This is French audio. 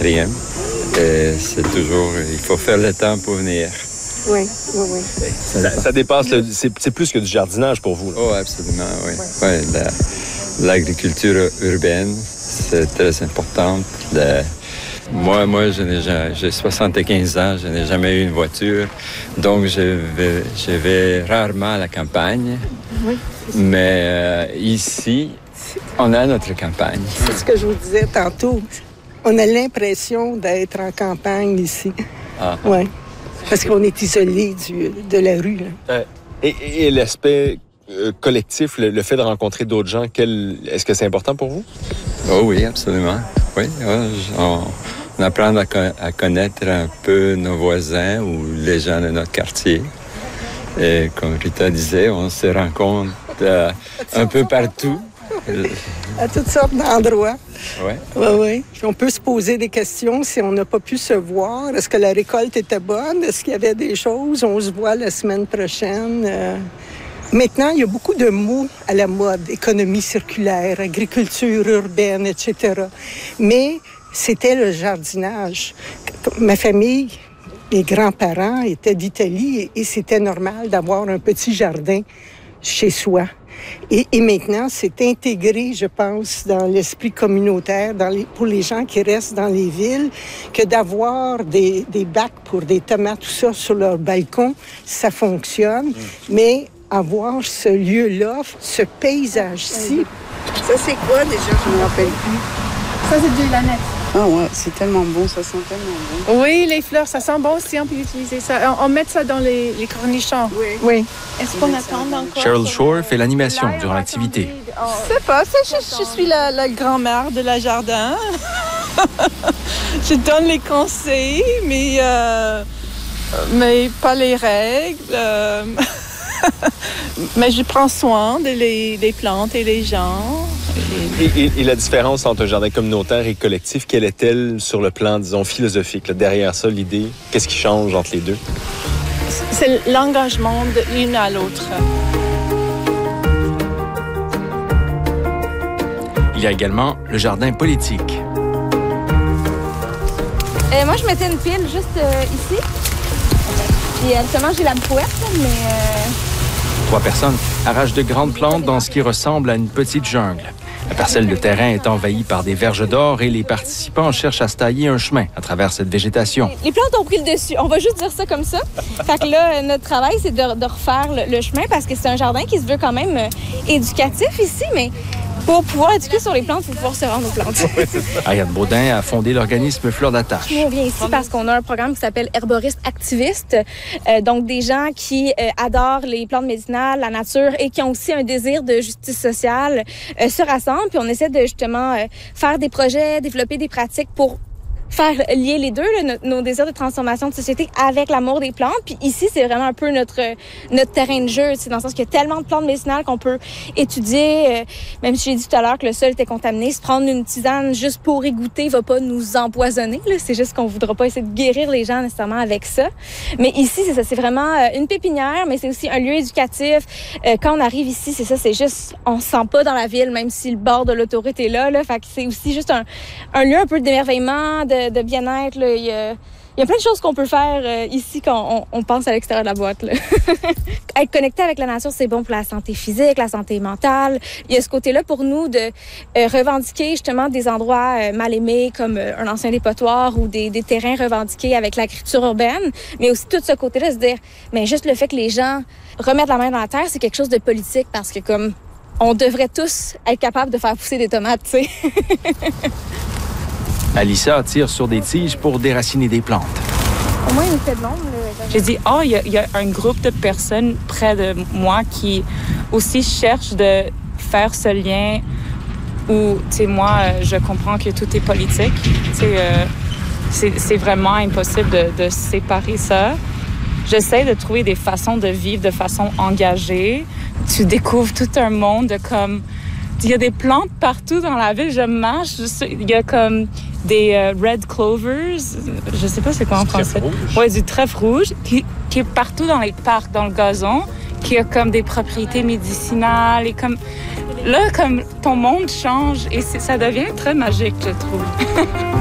4e. Et c'est toujours... Il faut faire le temps pour venir. Oui. Ça dépasse... C'est plus que du jardinage pour vous. Là. Oh, absolument, oui. Ouais, l'agriculture urbaine, c'est très important. Moi, j'ai 75 ans, je n'ai jamais eu une voiture, donc je vais rarement à la campagne. Oui. Mais ici, on a notre campagne. C'est ce que je vous disais tantôt. On a l'impression d'être en campagne ici. Ah. Oui, parce qu'on est isolé de la rue. Là. Et l'aspect collectif, le fait de rencontrer d'autres gens, est-ce que c'est important pour vous? Oh oui, absolument. Oui, on apprend à connaître un peu nos voisins ou les gens de notre quartier. Et comme Rita disait, on se rencontre un peu partout. À toutes sortes d'endroits. Oui. Oui. Puis on peut se poser des questions si on n'a pas pu se voir. Est-ce que la récolte était bonne? Est-ce qu'il y avait des choses? On se voit la semaine prochaine. Maintenant, il y a beaucoup de mots à la mode. Économie circulaire, agriculture urbaine, etc. Mais c'était le jardinage. Ma famille, mes grands-parents étaient d'Italie et c'était normal d'avoir un petit jardin chez soi. Et maintenant, c'est intégré, je pense, dans l'esprit communautaire, pour les gens qui restent dans les villes, que d'avoir des bacs pour des tomates, tout ça, sur leur balcon, ça fonctionne. Mais avoir ce lieu-là, ce paysage-ci... Ça, c'est quoi déjà? Je ne me rappelle plus. Ça, c'est du lanette. Ah ouais, c'est tellement bon, ça sent tellement bon. Oui, les fleurs, ça sent bon aussi, on peut utiliser ça. On met ça dans les cornichons. Oui. Est-ce qu'on attend encore? Cheryl Shore fait l'animation durant l'activité. Je sais pas, je suis la grand-mère de la jardin. Je donne les conseils, mais pas les règles. Mais je prends soin des plantes et des gens. Et la différence entre un jardin communautaire et collectif, quelle est-elle sur le plan, disons, philosophique? Là, derrière ça, l'idée, qu'est-ce qui change entre les deux? C'est l'engagement de l'une à l'autre. Il y a également le jardin politique. Moi, je mettais une pile juste ici. Et actuellement, j'ai la brouette, mais... 3 personnes arrachent de grandes plantes dans ce qui ressemble à une petite jungle. La parcelle de terrain est envahie par des verges d'or et les participants cherchent à se tailler un chemin à travers cette végétation. Les plantes ont pris le dessus. On va juste dire ça comme ça. Fait que là, notre travail, c'est de refaire le chemin parce que c'est un jardin qui se veut quand même éducatif ici, mais pour pouvoir éduquer sur les plantes, il faut pouvoir se rendre aux plantes. Ariane Baudin a fondé l'organisme Fleurs d'Attache. On vient ici parce qu'on a un programme qui s'appelle Herboriste Activiste. Donc, des gens qui adorent les plantes médicinales, la nature et qui ont aussi un désir de justice sociale se rassemblent. Puis on essaie de justement faire des projets, développer des pratiques pour faire lier les deux, là, nos désirs de transformation de société avec l'amour des plantes. Puis ici, c'est vraiment un peu notre terrain de jeu, dans le sens qu'il y a tellement de plantes médicinales qu'on peut étudier. Même si j'ai dit tout à l'heure que le sol était contaminé, se prendre une tisane juste pour y goûter va pas nous empoisonner. Là. C'est juste qu'on voudra pas essayer de guérir les gens nécessairement avec ça. Mais ici, c'est ça, c'est vraiment une pépinière, mais c'est aussi un lieu éducatif. Quand on arrive ici, c'est ça, c'est juste, on se sent pas dans la ville, même si le bord de l'autoroute est là. Fait que c'est aussi juste un lieu un peu d'émerveillement, de bien-être. Là. Il y a plein de choses qu'on peut faire ici quand on pense à l'extérieur de la boîte. Là. Être connecté avec la nature, c'est bon pour la santé physique, la santé mentale. Il y a ce côté-là pour nous de revendiquer justement des endroits mal aimés comme un ancien dépotoir ou des terrains revendiqués avec l'agriculture urbaine. Mais aussi tout ce côté-là, de se dire, mais juste le fait que les gens remettent la main dans la terre, c'est quelque chose de politique parce que comme on devrait tous être capables de faire pousser des tomates, tu sais. Alissa tire sur des tiges pour déraciner des plantes. Au moins, il fait de l'ombre. J'ai dit, il y a un groupe de personnes près de moi qui aussi cherchent de faire ce lien où, tu sais, moi, je comprends que tout est politique. Tu sais, c'est vraiment impossible de séparer ça. J'essaie de trouver des façons de vivre de façon engagée. Tu découvres tout un monde de comme... Il y a des plantes partout dans la ville. Je marche, il y a comme des red clovers, je sais pas c'est quoi en français. Ouais, du trèfle rouge qui est partout dans les parcs, dans le gazon, qui a comme des propriétés médicinales et comme là, comme ton monde change et ça devient très magique, je trouve.